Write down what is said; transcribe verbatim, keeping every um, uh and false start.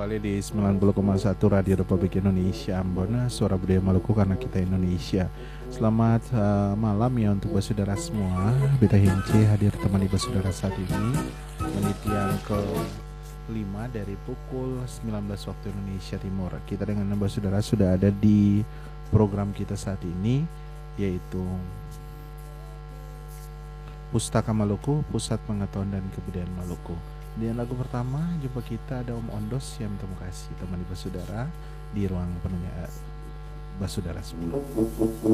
kembali di sembilan puluh koma satu Radio Republik Indonesia Ambon, suara budaya Maluku karena kita Indonesia. Selamat uh, malam ya untuk saudara semua. Beta Hinci hadir temani saudara saat ini menit yang ke lima dari pukul sembilan belas waktu Indonesia Timur. Kita dengan saudara sudah ada di program kita saat ini, yaitu Pustaka Maluku, Pusat Pengetahuan dan Kebudayaan Maluku. Di lagu pertama jumpa kita ada Om Ondos yang berterima kasih temani saudara di ruang penuhnya basudara semua.